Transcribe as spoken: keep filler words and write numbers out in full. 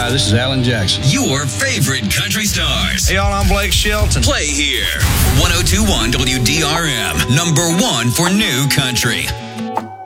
Hi, this is Alan Jackson. Your favorite country stars. Hey, y'all, I'm Blake Shelton. Play here. one oh two one W D R M, number one for new country.